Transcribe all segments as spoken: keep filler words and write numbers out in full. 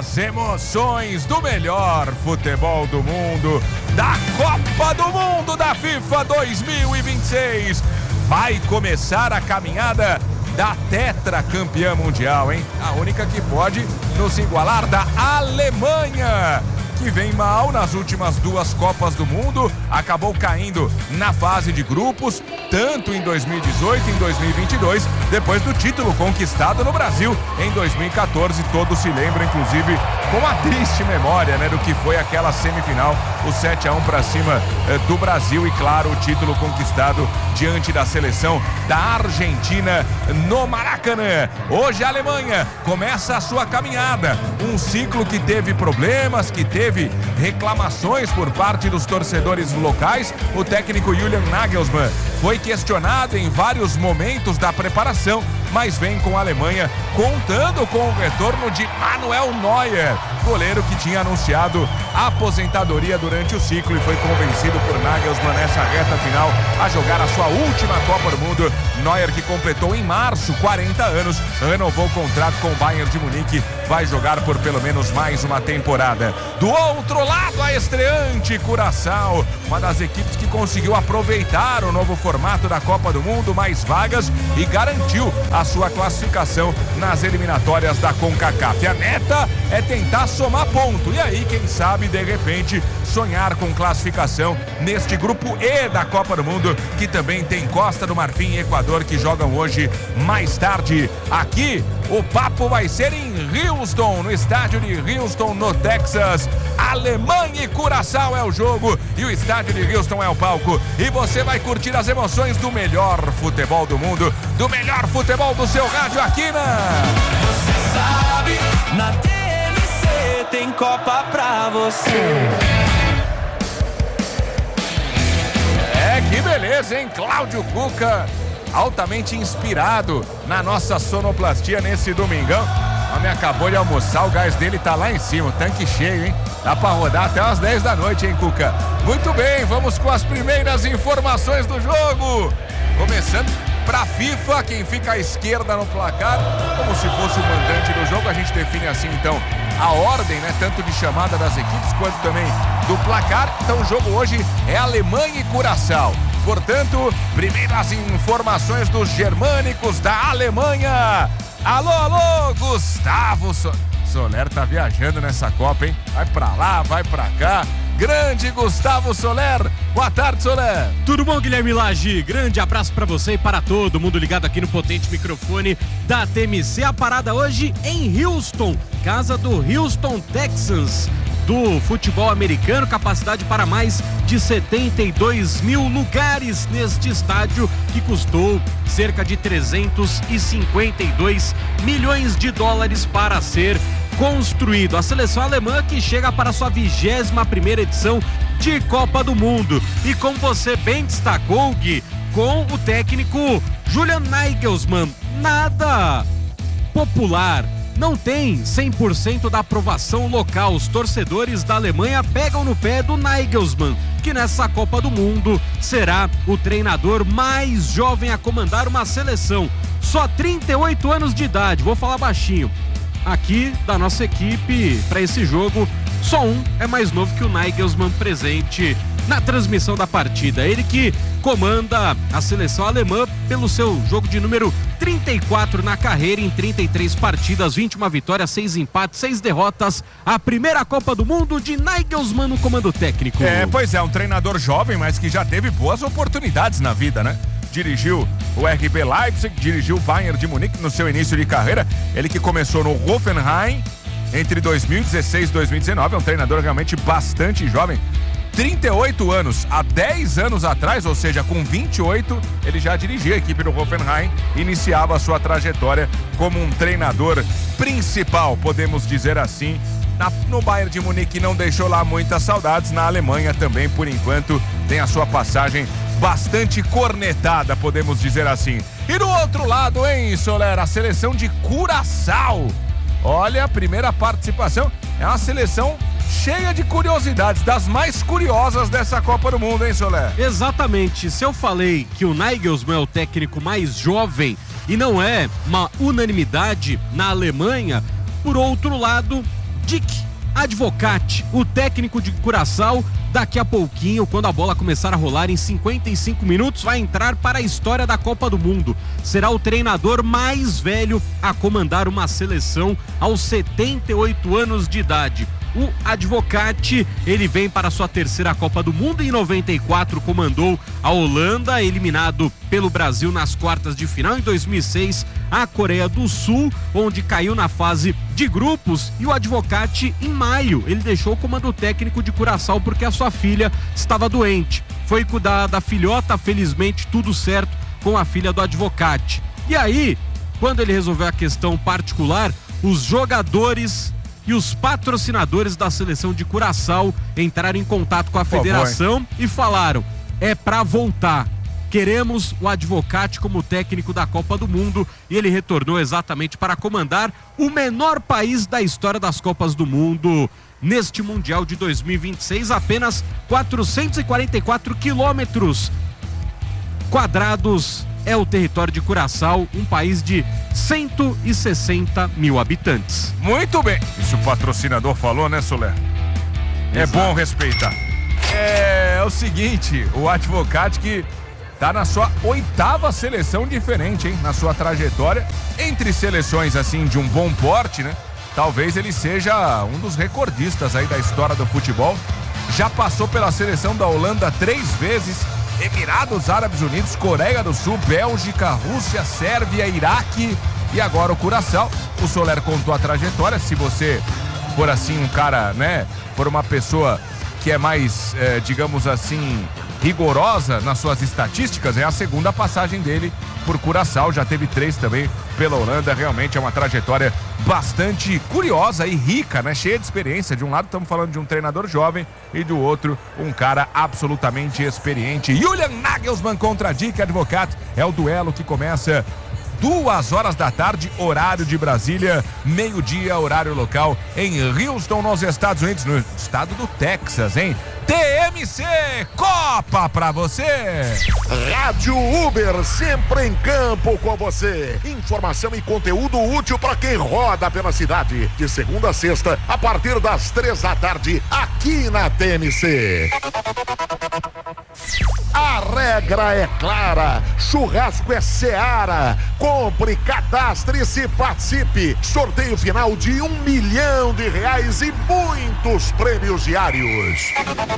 as emoções do melhor futebol do mundo, da Copa do Mundo da FIFA dois mil e vinte e seis. Vai começar a caminhada da tetracampeã mundial, hein? A única que pode nos igualar, da Alemanha, que vem mal nas últimas duas Copas do Mundo, acabou caindo na fase de grupos, tanto em dois mil e dezoito e em dois mil e vinte e dois, depois do título conquistado no Brasil em dois mil e quatorze. Todos se lembram, inclusive, com a triste memória, né, do que foi aquela semifinal, o sete a um para cima eh, do Brasil e, claro, o título conquistado diante da seleção da Argentina no Maracanã. Hoje a Alemanha começa a sua caminhada, um ciclo que teve problemas, que teve reclamações por parte dos torcedores locais. O técnico Julian Nagelsmann foi questionado em vários momentos da preparação, mas vem com a Alemanha contando com o retorno de Manuel Neuer, goleiro que tinha anunciado a aposentadoria durante o ciclo e foi convencido por Nagelsmann nessa reta final a jogar a sua última Copa do Mundo. Neuer, que completou em março quarenta anos, renovou o contrato com o Bayern de Munique, vai jogar por pelo menos mais uma temporada. Do outro lado, a estreante Curaçao, uma das equipes que conseguiu aproveitar o novo formato da Copa do Mundo, mais vagas, e garantiu a sua classificação nas eliminatórias da CONCACAF. A meta é tentar somar ponto e aí, quem sabe, de repente, sonhar com classificação neste grupo E da Copa do Mundo, que também tem Costa do Marfim e Equador, que jogam hoje mais tarde. Aqui, o papo vai ser em Houston, no estádio de Houston, no Texas. Alemanha e Curaçao é o jogo e o estádio de Houston é o palco. E você vai curtir as emoções do melhor futebol do mundo, do melhor futebol do seu rádio aqui na... Você sabe, na T N C tem Copa pra você. É, que beleza, hein? Cláudio Cuca, altamente inspirado na nossa sonoplastia nesse domingão. O homem acabou de almoçar, o gás dele tá lá em cima, o tanque cheio, hein? Dá pra rodar até umas dez da noite, hein, Cuca? Muito bem, vamos com as primeiras informações do jogo. Começando pra FIFA, quem fica à esquerda no placar, como se fosse o mandante do jogo. A gente define assim, então, a ordem, né? Tanto de chamada das equipes, quanto também do placar. Então o jogo hoje é Alemanha e Curaçao. Portanto, primeiras informações dos germânicos da Alemanha. Alô, alô, Gustavo so... Soler tá viajando nessa Copa, hein? Vai pra lá, vai pra cá. Grande Gustavo Soler. Boa tarde, Soler. Tudo bom, Guilherme Lage? Grande abraço pra você e para todo mundo ligado aqui no potente microfone da T M C. A parada hoje em Houston, casa do Houston Texans, do futebol americano, capacidade para mais de setenta e dois mil lugares neste estádio, que custou cerca de trezentos e cinquenta e dois milhões de dólares para ser construído. A seleção alemã que chega para sua vigésima primeira edição de Copa do Mundo. E como você bem destacou, Gui, com o técnico Julian Nagelsmann, nada popular. Não tem cem por cento da aprovação local. Os torcedores da Alemanha pegam no pé do Nagelsmann, que nessa Copa do Mundo será o treinador mais jovem a comandar uma seleção. Só trinta e oito anos de idade, vou falar baixinho. Aqui da nossa equipe, para esse jogo, só um é mais novo que o Nagelsmann presente na transmissão da partida. Ele que comanda a seleção alemã pelo seu jogo de número trinta e quatro na carreira, em trinta e três partidas, vinte e uma vitórias, seis empates, seis derrotas. A primeira Copa do Mundo de Nagelsmann no comando técnico. É, pois é, um treinador jovem, mas que já teve boas oportunidades na vida, né? Dirigiu o R B Leipzig, dirigiu o Bayern de Munique no seu início de carreira. Ele que começou no Hoffenheim entre dois mil e dezesseis e dois mil e dezenove, é um treinador realmente bastante jovem. trinta e oito anos, há dez anos atrás, ou seja, com vinte e oito, ele já dirigia a equipe do Hoffenheim, iniciava a sua trajetória como um treinador principal, podemos dizer assim. Na, no Bayern de Munique não deixou lá muitas saudades, na Alemanha também, por enquanto, tem a sua passagem bastante cornetada, podemos dizer assim. E do outro lado, hein, Soler, a seleção de Curaçao. Olha, a primeira participação é uma seleção cheia de curiosidades, das mais curiosas dessa Copa do Mundo, hein, Soler? Exatamente. Se eu falei que o Nagelsmann é o técnico mais jovem e não é uma unanimidade na Alemanha, por outro lado, Dick Advocati, o técnico de Curaçao, daqui a pouquinho, quando a bola começar a rolar em cinquenta e cinco minutos, vai entrar para a história da Copa do Mundo. Será o treinador mais velho a comandar uma seleção aos setenta e oito anos de idade. O Advocati, ele vem para sua terceira Copa do Mundo. Em noventa e quatro comandou a Holanda, eliminado pelo Brasil nas quartas de final. Em dois mil e seis, a Coreia do Sul, onde caiu na fase de grupos. E o Advocati, em maio, ele deixou o comando técnico de Curaçao porque a sua filha estava doente. Foi cuidar da filhota, felizmente tudo certo com a filha do Advocati. E aí, quando ele resolveu a questão particular, os jogadores e os patrocinadores da seleção de Curaçao entraram em contato com a federação e falaram: é pra voltar. Queremos o Advocati como técnico da Copa do Mundo. E ele retornou exatamente para comandar o menor país da história das Copas do Mundo. Neste Mundial de dois mil e vinte e seis, apenas quatrocentos e quarenta e quatro quilômetros quadrados é o território de Curaçao, um país de cento e sessenta mil habitantes. Muito bem. Isso o patrocinador falou, né, Soler? É Exato. bom respeitar. É, é o seguinte, o Advocati que tá na sua oitava seleção diferente, hein? Na sua trajetória. Entre seleções, assim, de um bom porte, né? Talvez ele seja um dos recordistas aí da história do futebol. Já passou pela seleção da Holanda três vezes. Emirados Árabes Unidos, Coreia do Sul, Bélgica, Rússia, Sérvia, Iraque e agora o Curaçao. O Soler contou a trajetória. Se você for assim um cara, né, for uma pessoa que é mais, é, digamos assim, rigorosa nas suas estatísticas, é a segunda passagem dele por Curaçao. Já teve três também pela Holanda. Realmente é uma trajetória bastante curiosa e rica, né? Cheia de experiência. De um lado estamos falando de um treinador jovem e do outro um cara absolutamente experiente. Julian Nagelsmann contra Dick Advocati é o duelo que começa duas horas da tarde, horário de Brasília, meio-dia, horário local em Houston, nos Estados Unidos, no estado do Texas, hein? T M C Copa pra você! Rádio Uber, sempre em campo com você. Informação e conteúdo útil para quem roda pela cidade. De segunda a sexta, a partir das três da tarde, aqui na T M C. A regra é clara, churrasco é Seara. Compre, cadastre-se, participe. Sorteio final de um milhão de reais e muitos prêmios diários.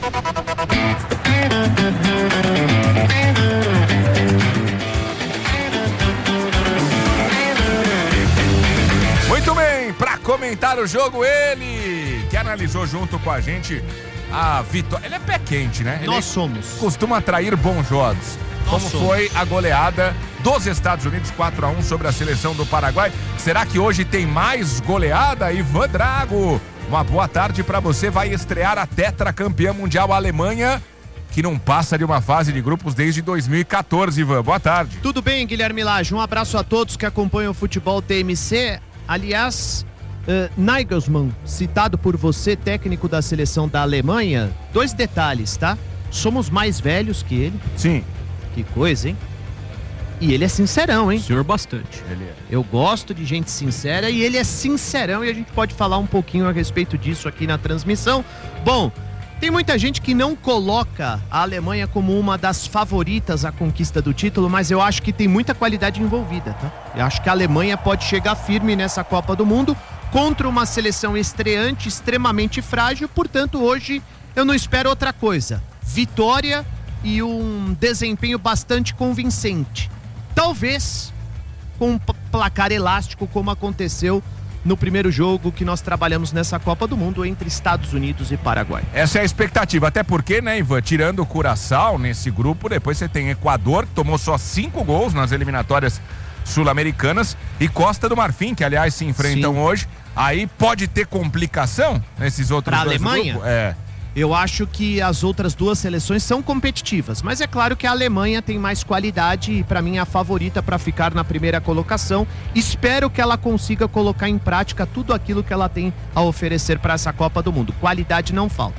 Muito bem, para comentar o jogo, ele que analisou junto com a gente a vitória. Ele é pé quente, né? Ele Nós somos. Costuma atrair bons jogos. Como somos. foi a goleada dos Estados Unidos quatro a um sobre a seleção do Paraguai. Será que hoje tem mais goleada? Ivan Drago, uma boa tarde para você. Vai estrear a tetracampeã mundial a Alemanha, que não passa de uma fase de grupos desde dois mil e quatorze, Ivan. Boa tarde. Tudo bem, Guilherme Lage? Um abraço a todos que acompanham o futebol T M C. Aliás, uh, Nagelsmann, citado por você, técnico da seleção da Alemanha, dois detalhes, tá? Somos mais velhos que ele. Sim. Que coisa, hein? E ele é sincerão, hein? Senhor bastante. Ele é. Eu gosto de gente sincera e ele é sincerão e a gente pode falar um pouquinho a respeito disso aqui na transmissão. Bom, tem muita gente que não coloca a Alemanha como uma das favoritas à conquista do título, mas eu acho que tem muita qualidade envolvida, tá? Eu acho que a Alemanha pode chegar firme nessa Copa do Mundo contra uma seleção estreante extremamente frágil, portanto hoje eu não espero outra coisa. Vitória e um desempenho bastante convincente. Talvez com um placar elástico, como aconteceu no primeiro jogo que nós trabalhamos nessa Copa do Mundo entre Estados Unidos e Paraguai. Essa é a expectativa, até porque, né, Ivan, tirando o Curaçao nesse grupo, depois você tem Equador, que tomou só cinco gols nas eliminatórias sul-americanas, e Costa do Marfim, que aliás se enfrentam Sim. hoje. Aí pode ter complicação nesses outros Pra dois Alemanha? grupos? É. Eu acho que as outras duas seleções são competitivas, mas é claro que a Alemanha tem mais qualidade e para mim é a favorita para ficar na primeira colocação. Espero que ela consiga colocar em prática tudo aquilo que ela tem a oferecer para essa Copa do Mundo. Qualidade não falta.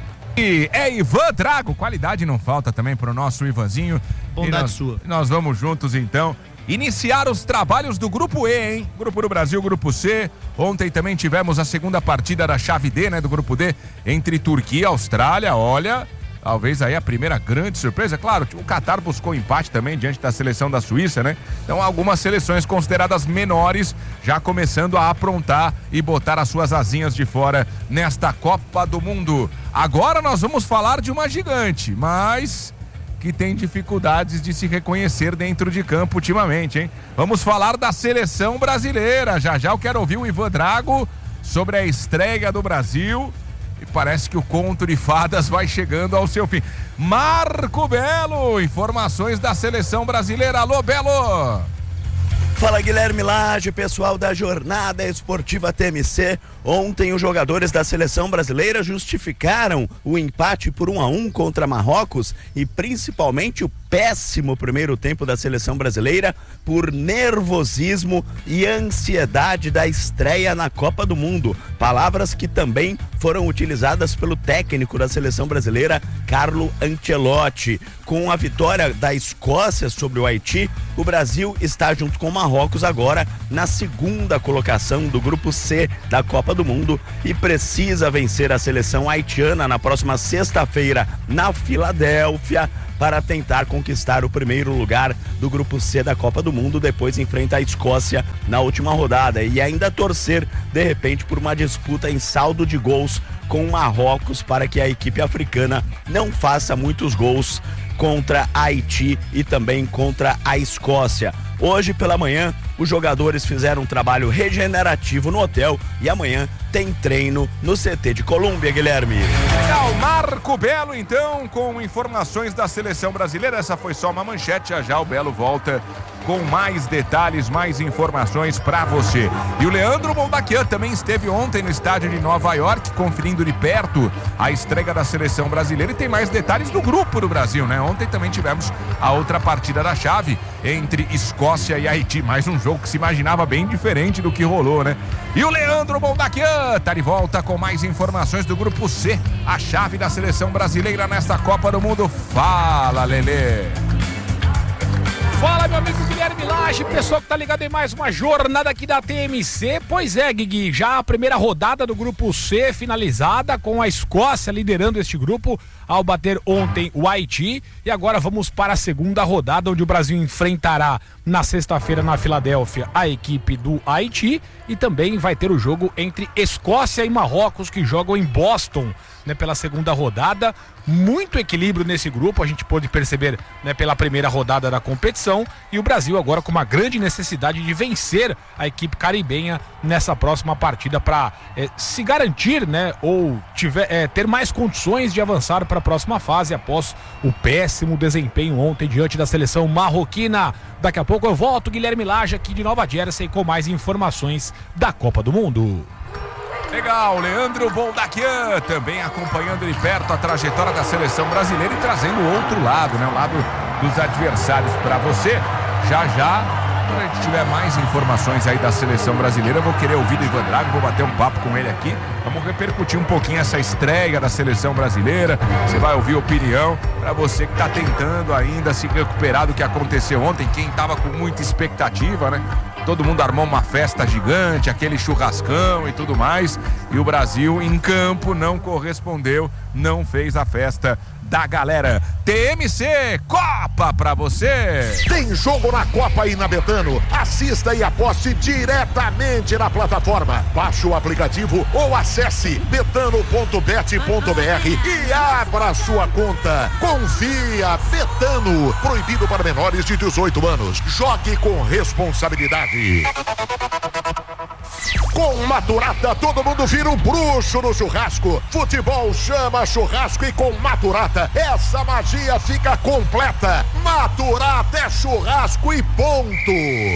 E é Ivan Drago, qualidade não falta também pro nosso Ivanzinho. Bondade e nós, sua. Nós vamos juntos então iniciar os trabalhos do Grupo E, hein? Grupo do Brasil, Grupo C. Ontem também tivemos a segunda partida da chave D, né? Do Grupo D, entre Turquia e Austrália. Olha, talvez aí a primeira grande surpresa. Claro, o Catar buscou empate também diante da seleção da Suíça, né? Então algumas seleções consideradas menores já começando a aprontar e botar as suas asinhas de fora nesta Copa do Mundo. Agora nós vamos falar de uma gigante, mas que tem dificuldades de se reconhecer dentro de campo ultimamente, hein? Vamos falar da seleção brasileira. Já já eu quero ouvir o Ivan Drago sobre a estreia do Brasil. E parece que o conto de fadas vai chegando ao seu fim. Marco Belo, informações da seleção brasileira. Alô, Belo! Fala, Guilherme Lage, pessoal da Jornada Esportiva T M C. Ontem os jogadores da seleção brasileira justificaram o empate por um a um contra Marrocos e principalmente o péssimo primeiro tempo da seleção brasileira por nervosismo e ansiedade da estreia na Copa do Mundo. Palavras que também foram utilizadas pelo técnico da seleção brasileira, Carlo Ancelotti. Com a vitória da Escócia sobre o Haiti, o Brasil está junto com o Marrocos agora na segunda colocação do Grupo C da Copa do Mundo e precisa vencer a seleção haitiana na próxima sexta-feira na Filadélfia para tentar conquistar o primeiro lugar do Grupo C da Copa do Mundo. Depois enfrenta a Escócia na última rodada e ainda torcer de repente por uma disputa em saldo de gols com o Marrocos para que a equipe africana não faça muitos gols contra a Haiti e também contra a Escócia. Hoje pela manhã, os jogadores fizeram um trabalho regenerativo no hotel e amanhã tem treino no C T de Colômbia, Guilherme. Legal, Marco Belo então com informações da seleção brasileira. Essa foi só uma manchete, já já o Belo volta com mais detalhes, mais informações pra você. E o Leandro Moldaquian também esteve ontem no estádio de Nova York, conferindo de perto a estreia da seleção brasileira e tem mais detalhes do grupo do Brasil, né? Ontem também tivemos a outra partida da chave entre Escócia e Haiti, mais um jogo que se imaginava bem diferente do que rolou, né? E o Leandro Moldaquian tá de volta com mais informações do Grupo C, a chave da seleção brasileira nesta Copa do Mundo. Fala, Lelê! Fala, meu amigo Guilherme Lage, pessoal que tá ligado em mais uma jornada aqui da T M C. Pois é, Guigui, já a primeira rodada do Grupo C finalizada, com a Escócia liderando este grupo ao bater ontem o Haiti. E agora vamos para a segunda rodada, onde o Brasil enfrentará na sexta-feira na Filadélfia a equipe do Haiti e também vai ter o jogo entre Escócia e Marrocos, que jogam em Boston, né, pela segunda rodada. Muito equilíbrio nesse grupo, a gente pôde perceber, né, pela primeira rodada da competição, e o Brasil agora com uma grande necessidade de vencer a equipe caribenha nessa próxima partida para é, se garantir, né, ou tiver, é, ter mais condições de avançar para a próxima fase após o péssimo desempenho ontem diante da seleção marroquina. Daqui a pouco eu volto, Guilherme Lage, aqui de Nova Jersey, com mais informações da Copa do Mundo. Legal, Leandro Moldaquian também acompanhando de perto a trajetória da seleção brasileira e trazendo o outro lado, né? O lado dos adversários para você. Já já, quando a gente tiver mais informações aí da seleção brasileira, eu vou querer ouvir do Ivan Drago, vou bater um papo com ele aqui. Vamos repercutir um pouquinho essa estreia da seleção brasileira. Você vai ouvir opinião para você que tá tentando ainda se recuperar do que aconteceu ontem, quem tava com muita expectativa, né? Todo mundo armou uma festa gigante, aquele churrascão e tudo mais, e o Brasil em campo não correspondeu, não fez a festa da galera. T M C Copa pra você. Tem jogo na Copa aí na Betano. Assista e aposte diretamente na plataforma. Baixe o aplicativo ou acesse betano ponto bet ponto br e abra sua conta. Confia, Betano. Proibido para menores de dezoito anos. Jogue com responsabilidade. Com Maturata, todo mundo vira um bruxo no churrasco. Futebol chama churrasco e com Maturata, essa magia fica completa. Maturata é churrasco e ponto.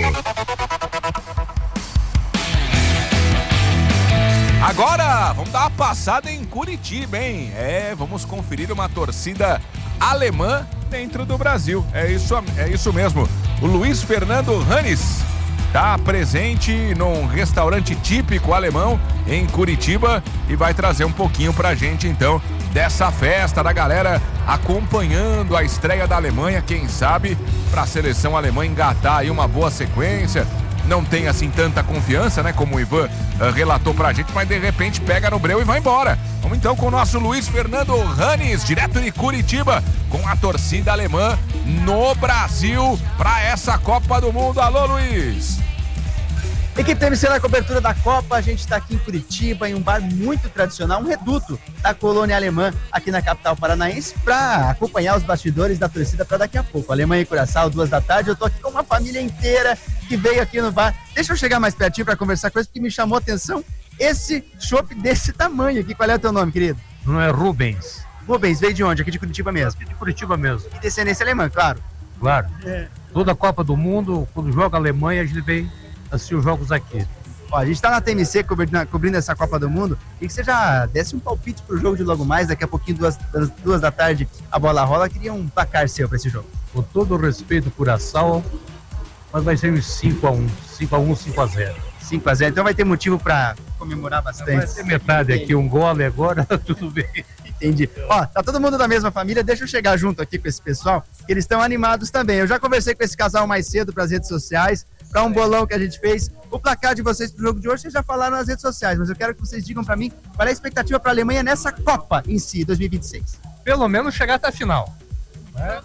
Agora, vamos dar uma passada em Curitiba, hein? É, vamos conferir uma torcida alemã dentro do Brasil. É isso, é isso mesmo. O Luiz Fernando Hannes tá presente num restaurante típico alemão em Curitiba e vai trazer um pouquinho pra gente, então, dessa festa da galera acompanhando a estreia da Alemanha, quem sabe, pra seleção alemã engatar aí uma boa sequência. Não tem assim tanta confiança, né, como o Ivan uh, relatou pra gente, mas de repente pega no breu e vai embora. Vamos então com o nosso Luiz Fernando Ranes, direto de Curitiba, com a torcida alemã no Brasil pra essa Copa do Mundo. Alô, Luiz! Equipe T M C na cobertura da Copa, a gente está aqui em Curitiba, em um bar muito tradicional, um reduto da colônia alemã aqui na capital paranaense, para acompanhar os bastidores da torcida para daqui a pouco. Alemanha e Curaçao, duas da tarde, eu tô aqui com uma família inteira que veio aqui no bar. Deixa eu chegar mais pertinho para conversar com eles, porque me chamou a atenção esse chopp desse tamanho aqui. Qual é o teu nome, querido? Não é Rubens. Rubens, veio de onde? Aqui de Curitiba mesmo? Aqui de Curitiba mesmo. E descendência alemã, claro. Claro. É. Toda a Copa do Mundo, quando joga a Alemanha, a gente vem assistir os jogos aqui. Ó, a gente tá na T M C cobrindo, cobrindo essa Copa do Mundo e que você já desse um palpite pro jogo de logo mais, daqui a pouquinho, duas, duas da tarde, a bola rola. Queria um placar seu pra esse jogo. Com todo o respeito, Curaçao, mas vai ser uns cinco a um, cinco a um, cinco a zero. cinco a zero, então vai ter motivo pra comemorar bastante. Vai ser metade aqui, um gole agora, tudo bem. Entendi. Ó, tá todo mundo da mesma família, deixa eu chegar junto aqui com esse pessoal, que eles estão animados também. Eu já conversei com esse casal mais cedo pras redes sociais, para um bolão que a gente fez. O placar de vocês pro jogo de hoje, vocês já falaram nas redes sociais, mas eu quero que vocês digam para mim qual é a expectativa para a Alemanha nessa Copa em si, dois mil e vinte e seis. Pelo menos chegar até a final. É.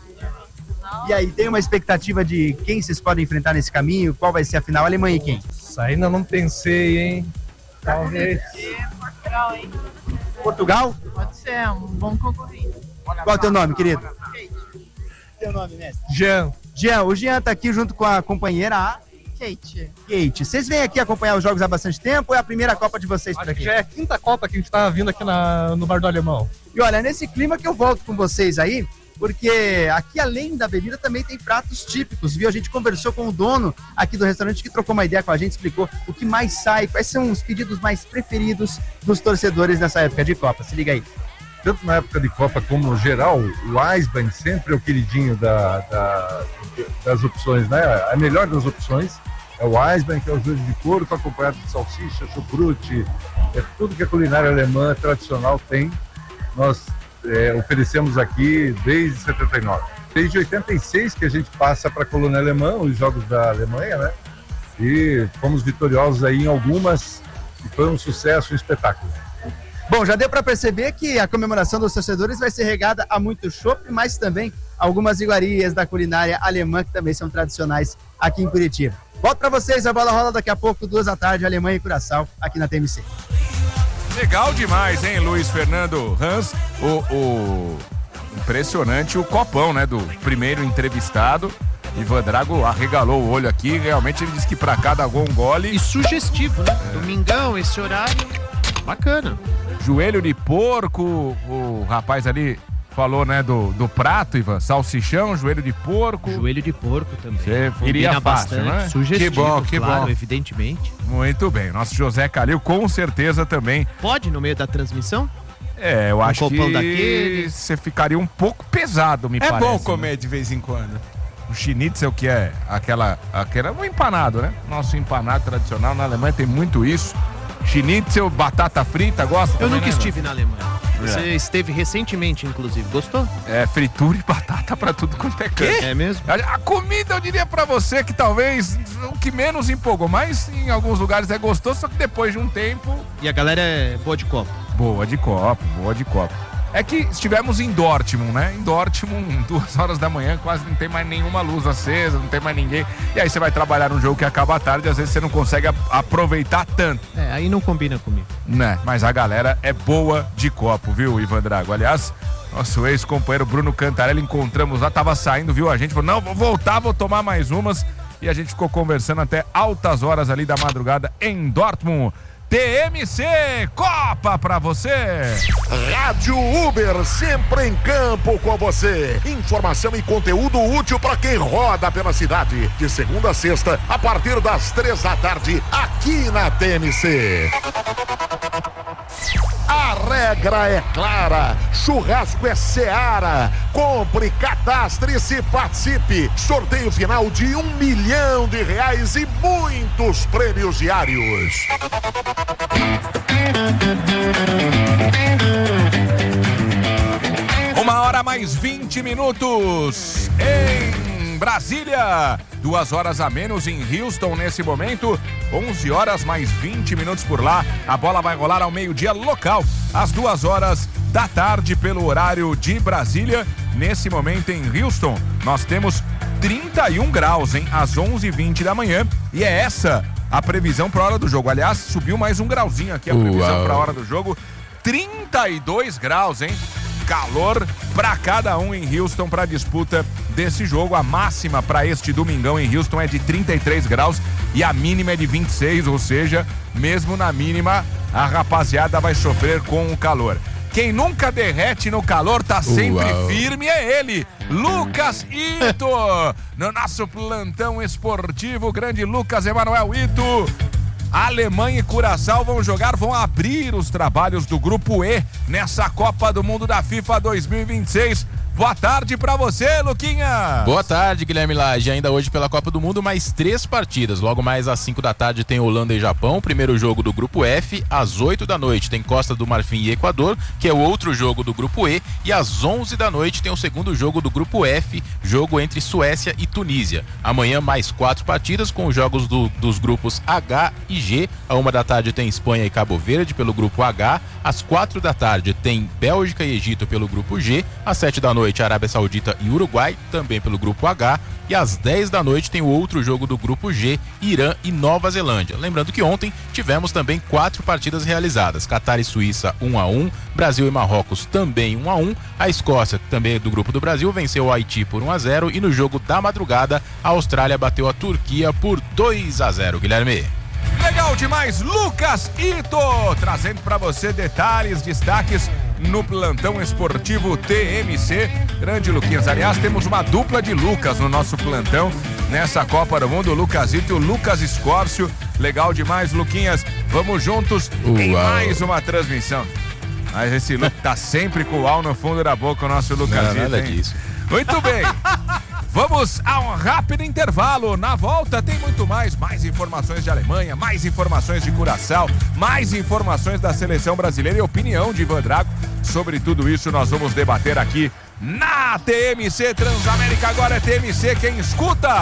E aí, tem uma expectativa de quem vocês podem enfrentar nesse caminho? Qual vai ser a final? Alemanha e quem? Isso ainda não pensei, hein? Talvez. Portugal, hein? Portugal? Pode ser, um bom concorrente. Qual é o teu nome, querido? Teu nome, mestre? Jean. Jean, o Jean tá aqui junto com a companheira a Kate. Kate. Vocês vêm aqui acompanhar os jogos há bastante tempo ou é a primeira Copa de vocês por Acho aqui? que já é a quinta Copa que a gente tá vindo aqui na, no Bar do Alemão. E olha, nesse clima que eu volto com vocês aí, porque aqui além da bebida também tem pratos típicos, viu? A gente conversou com o dono aqui do restaurante que trocou uma ideia com a gente, explicou o que mais sai, quais são os pedidos mais preferidos dos torcedores nessa época de Copa. Se liga aí. Tanto na época de Copa como geral, o Eisbein sempre é o queridinho da, da, das opções, né? A melhor das opções é o Eisbein, que é o joelho de porco, acompanhado de salsicha, chucrute, é tudo que a culinária alemã tradicional tem. Nós é, oferecemos aqui desde setenta e nove. Desde oitenta e seis que a gente passa para a colônia alemã, os jogos da Alemanha, né? E fomos vitoriosos aí em algumas, e foi um sucesso, um espetáculo. Bom, já deu para perceber que a comemoração dos torcedores vai ser regada a muito chopp, mas também algumas iguarias da culinária alemã que também são tradicionais aqui em Curitiba. Volto para vocês, a bola rola daqui a pouco, duas da tarde, Alemanha e Curaçao, aqui na T M C. Legal demais, hein, Luiz Fernando Hans? O, o... Impressionante o copão, né, do primeiro entrevistado. Ivan Drago arregalou o olho aqui, realmente ele disse que pra cada gol um gole. E sugestivo, né? É. Domingão, esse horário, bacana. Joelho de porco, o rapaz ali falou, né, do, do prato, Ivan, salsichão, joelho de porco. Joelho de porco também. Você iria fácil, né? Sugestivo, que bom, que claro, bom. Evidentemente. Muito bem, nosso José Calil com certeza também. Pode no meio da transmissão? É, eu um acho que daquele. Você ficaria um pouco pesado, me é parece. É bom comer né? de vez em quando. O schnitzel, que é aquela, aquela, um empanado, né? Nosso empanado tradicional, na Alemanha tem muito isso. Schnitzel, batata frita, gosta? Eu também, nunca né, estive mano? na Alemanha. Você É. esteve recentemente, inclusive. Gostou? É, fritura e batata pra tudo quanto é canto. É mesmo? A, a comida, eu diria pra você que talvez o que menos empolgou, mas em alguns lugares é gostoso, só que depois de um tempo... E a galera é boa de copo? Boa de copo, boa de copo. É que estivemos em Dortmund, né? Em Dortmund, duas horas da manhã, quase não tem mais nenhuma luz acesa, não tem mais ninguém. E aí você vai trabalhar um jogo que acaba tarde, às vezes você não consegue a- aproveitar tanto. É, aí não combina comigo. Né? Mas a galera é boa de copo, viu, Ivan Drago? Aliás, nosso ex-companheiro Bruno Cantarelli, encontramos lá, tava saindo, viu a gente, falou, não, vou voltar, vou tomar mais umas. E a gente ficou conversando até altas horas ali da madrugada em Dortmund. T M C, Copa pra você! Rádio Uber, sempre em campo com você. Informação e conteúdo útil para quem roda pela cidade. De segunda a sexta, a partir das três da tarde, aqui na T M C. A regra é clara. Churrasco é Seara. Compre, cadastre-se e participe. Sorteio final de um milhão de reais e muitos prêmios diários. Uma hora mais vinte minutos em Brasília. Duas horas a menos em Houston nesse momento. onze horas mais vinte minutos por lá. A bola vai rolar ao meio-dia local, às duas horas da tarde, pelo horário de Brasília. Nesse momento em Houston, nós temos trinta e um graus, hein? Às onze e vinte da manhã. E é essa a previsão para a hora do jogo. Aliás, subiu mais um grauzinho aqui a previsão para a hora do jogo. trinta e dois graus, hein? Calor para cada um em Houston para a disputa desse jogo. A máxima para este domingão em Houston é de trinta e três graus e a mínima é de vinte e seis, ou seja, mesmo na mínima, a rapaziada vai sofrer com o calor. Quem nunca derrete no calor, tá sempre Uau. firme, é ele, Lucas Ito, no nosso plantão esportivo, o grande Lucas Emanuel Ito. Alemanha e Curaçao vão jogar, vão abrir os trabalhos do Grupo E nessa Copa do Mundo da FIFA dois mil e vinte e seis. Boa tarde pra você, Luquinha. Boa tarde, Guilherme Lage. Ainda hoje pela Copa do Mundo, mais três partidas. Logo mais às cinco da tarde tem Holanda e Japão, primeiro jogo do Grupo F. Às oito da noite tem Costa do Marfim e Equador, que é o outro jogo do Grupo E. E às onze da noite tem o segundo jogo do Grupo F, jogo entre Suécia e Tunísia. Amanhã mais quatro partidas com os jogos do, dos grupos H e G. À uma da tarde tem Espanha e Cabo Verde pelo Grupo H. Às quatro da tarde tem Bélgica e Egito pelo Grupo G. Às sete da noite Arábia Saudita e Uruguai, também pelo Grupo H. E às dez da noite tem o outro jogo do Grupo G, Irã e Nova Zelândia. Lembrando que ontem tivemos também quatro partidas realizadas. Catar e Suíça um a um, Brasil e Marrocos também um a um. A Escócia, também do grupo do Brasil, venceu o Haiti por um a zero. E no jogo da madrugada, a Austrália bateu a Turquia por dois a zero. Guilherme. Legal demais, Lucas Ito, trazendo para você detalhes, destaques no plantão esportivo T M C. Grande Luquinhas, aliás, temos uma dupla de Lucas no nosso plantão nessa Copa do Mundo, o Lucas Ito e o Lucas Escórcio. Legal demais, Luquinhas, vamos juntos Uau. em mais uma transmissão. Mas esse Lucas tá sempre com o uau no fundo da boca, o nosso Lucas Ito. Nada disso. Muito bem. Vamos a um rápido intervalo. Na volta tem muito mais. Mais informações de Alemanha, mais informações de Curaçao, mais informações da seleção brasileira e opinião de Ivan Drago. Sobre tudo isso nós vamos debater aqui na T M C Transamérica. Agora é T M C quem escuta.